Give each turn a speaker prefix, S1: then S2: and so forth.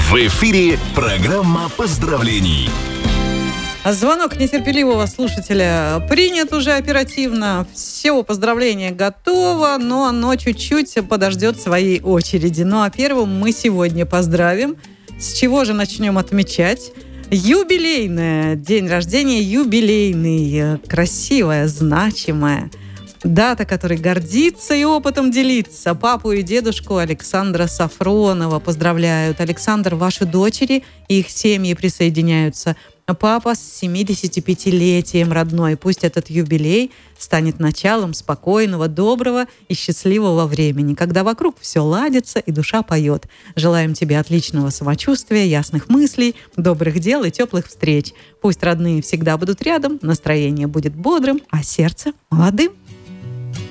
S1: В эфире программа поздравлений.
S2: Звонок нетерпеливого слушателя принят уже оперативно. Все, поздравление готово, но оно чуть-чуть подождет своей очереди. Ну а первым мы сегодня поздравим. С чего же начнем отмечать? Юбилейное. День рождения юбилейный. Красивая, значимая. Дата, которой гордится и опытом делится. Папу и дедушку Александра Сафронова поздравляют. Александр, ваши дочери и их семьи присоединяются. Папа с 75-летием родной. Пусть этот юбилей станет началом спокойного, доброго и счастливого времени, когда вокруг все ладится и душа поет. Желаем тебе отличного самочувствия, ясных мыслей, добрых дел и теплых встреч. Пусть родные всегда будут рядом, настроение будет бодрым, а сердце молодым.